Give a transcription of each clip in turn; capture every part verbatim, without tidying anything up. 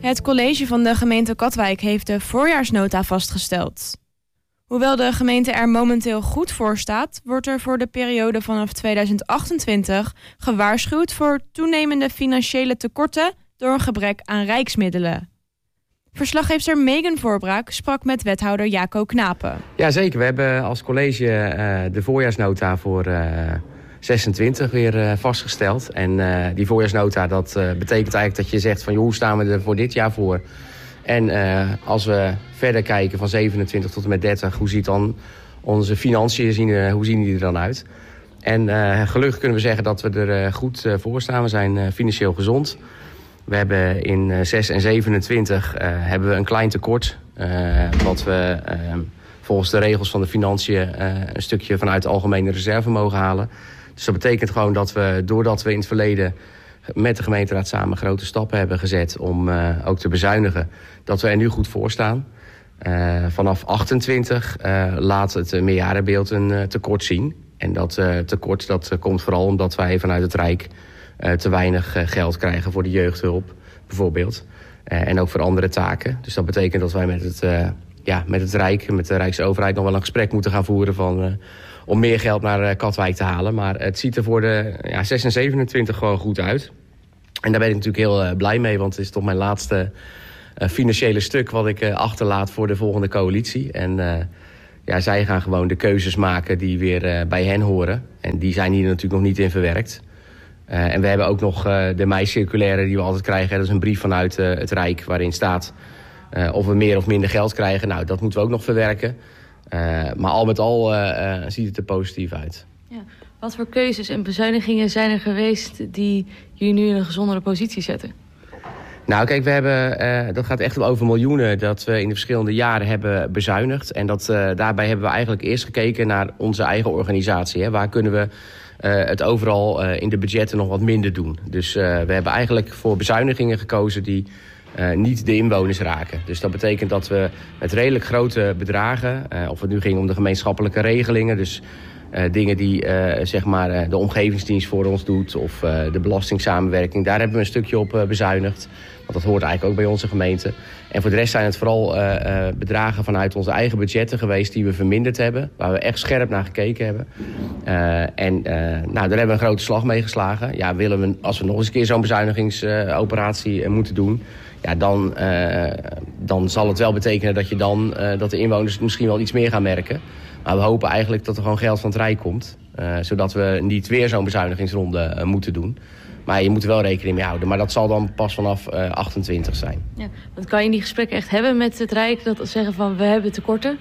Het college van de gemeente Katwijk heeft de voorjaarsnota vastgesteld. Hoewel de gemeente er momenteel goed voor staat, wordt er voor de periode vanaf tweeduizend achtentwintig gewaarschuwd voor toenemende financiële tekorten door een gebrek aan rijksmiddelen. Verslaggever Megan Voorbraak sprak met wethouder Jaco Knapen. Ja, zeker. We hebben als college uh, de voorjaarsnota voor uh, zesentwintig weer uh, vastgesteld. En uh, die voorjaarsnota, dat uh, betekent eigenlijk dat je zegt van joh, hoe staan we er voor dit jaar voor? En uh, als we verder kijken van zevenentwintig tot en met dertig, hoe ziet dan onze financiën, zien, uh, hoe zien die er dan uit? En uh, gelukkig kunnen we zeggen dat we er uh, goed uh, voor staan. We zijn uh, financieel gezond. We hebben in uh, zes en zevenentwintig uh, hebben we een klein tekort. Uh, wat we uh, volgens de regels van de financiën uh, een stukje vanuit de algemene reserve mogen halen. Dus dat betekent gewoon dat we, doordat we in het verleden met de gemeenteraad samen grote stappen hebben gezet om uh, ook te bezuinigen, dat we er nu goed voor staan. Uh, vanaf achtentwintig uh, laat het meerjarenbeeld een uh, tekort zien. En dat uh, tekort dat, uh, komt vooral omdat wij vanuit het Rijk uh, te weinig uh, geld krijgen voor de jeugdhulp, bijvoorbeeld. Uh, en ook voor andere taken. Dus dat betekent dat wij met het, uh, ja, met het Rijk, met de Rijksoverheid nog wel een gesprek moeten gaan voeren van, uh, om meer geld naar uh, Katwijk te halen. Maar het ziet er voor de ja, zes en zevenentwintig gewoon goed uit. En daar ben ik natuurlijk heel uh, blij mee, want het is toch mijn laatste uh, financiële stuk wat ik uh, achterlaat voor de volgende coalitie. En uh, ja, zij gaan gewoon de keuzes maken die weer uh, bij hen horen. En die zijn hier natuurlijk nog niet in verwerkt. Uh, en we hebben ook nog uh, de mei-circulaire die we altijd krijgen. Dat is een brief vanuit uh, het Rijk waarin staat uh, of we meer of minder geld krijgen. Nou, dat moeten we ook nog verwerken. Uh, maar al met al uh, uh, ziet het er positief uit. Ja. Wat voor keuzes en bezuinigingen zijn er geweest die jullie nu in een gezondere positie zetten? Nou, kijk, we hebben, uh, dat gaat echt over miljoenen dat we in de verschillende jaren hebben bezuinigd. En dat, uh, daarbij hebben we eigenlijk eerst gekeken naar onze eigen organisatie. Hè. Waar kunnen we uh, het overal uh, in de budgetten nog wat minder doen? Dus uh, we hebben eigenlijk voor bezuinigingen gekozen die uh, niet de inwoners raken. Dus dat betekent dat we met redelijk grote bedragen, uh, of het nu ging om de gemeenschappelijke regelingen, dus Uh, dingen die uh, zeg maar, uh, de omgevingsdienst voor ons doet of uh, de belastingssamenwerking. Daar hebben we een stukje op uh, bezuinigd. Want dat hoort eigenlijk ook bij onze gemeente. En voor de rest zijn het vooral uh, uh, bedragen vanuit onze eigen budgetten geweest die we verminderd hebben. Waar we echt scherp naar gekeken hebben. Uh, en uh, nou, daar hebben we een grote slag mee geslagen. Ja, willen we, als we nog eens een keer zo'n bezuinigingsoperatie uh, moeten doen, ja, dan, uh, dan zal het wel betekenen dat, je dan, uh, dat de inwoners misschien wel iets meer gaan merken. Maar we hopen eigenlijk dat er gewoon geld van het Rijk komt. Uh, zodat we niet weer zo'n bezuinigingsronde uh, moeten doen. Maar je moet er wel rekening mee houden. Maar dat zal dan pas vanaf uh, achtentwintig zijn. Ja, want kan je in die gesprekken echt hebben met het Rijk? Dat zeggen van we hebben tekorten?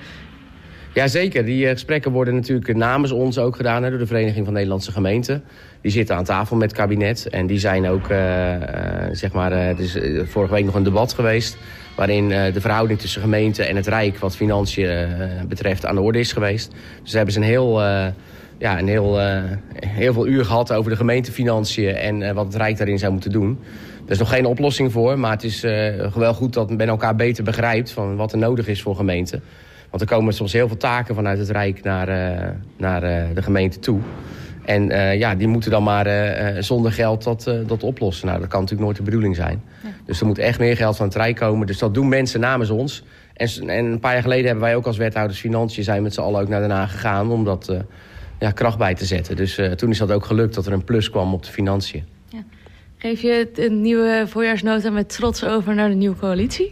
Jazeker, die uh, gesprekken worden natuurlijk namens ons ook gedaan, hè, door de Vereniging van Nederlandse Gemeenten. Die zitten aan tafel met het kabinet. En die zijn ook, uh, uh, zeg maar, uh, er is uh, vorige week nog een debat geweest waarin uh, de verhouding tussen gemeente en het Rijk wat financiën uh, betreft aan de orde is geweest. Dus hebben ze een heel, uh, ja, een heel, uh, heel veel uur gehad over de gemeentefinanciën en uh, wat het Rijk daarin zou moeten doen. Er is nog geen oplossing voor, maar het is uh, wel goed dat men elkaar beter begrijpt van wat er nodig is voor gemeenten. Want er komen soms heel veel taken vanuit het Rijk naar, uh, naar uh, de gemeente toe. En uh, ja, die moeten dan maar uh, zonder geld dat, uh, dat oplossen. Nou, dat kan natuurlijk nooit de bedoeling zijn. Ja. Dus er moet echt meer geld van het Rijk komen. Dus dat doen mensen namens ons. En, en een paar jaar geleden hebben wij ook als wethouders Financiën zijn met z'n allen ook naar Den Haag gegaan om dat uh, ja, kracht bij te zetten. Dus uh, toen is dat ook gelukt dat er een plus kwam op de financiën. Ja. Geef je een nieuwe voorjaarsnota met trots over naar de nieuwe coalitie?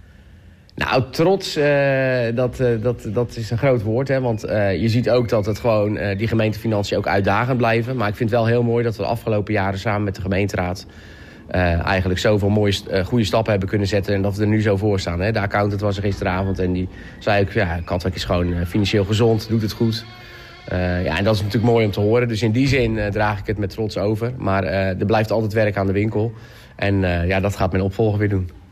Nou, trots, uh, dat, uh, dat, dat is een groot woord. Hè, want uh, je ziet ook dat het gewoon, uh, die gemeentefinanciën ook uitdagend blijven. Maar ik vind het wel heel mooi dat we de afgelopen jaren samen met de gemeenteraad Uh, eigenlijk zoveel mooie, uh, goede stappen hebben kunnen zetten en dat we er nu zo voor staan. Hè. De accountant was er gisteravond en die zei ook, ja, Katwijk is gewoon uh, financieel gezond, doet het goed. Uh, ja, en dat is natuurlijk mooi om te horen. Dus in die zin uh, draag ik het met trots over. Maar uh, er blijft altijd werk aan de winkel. En uh, ja, dat gaat mijn opvolger weer doen.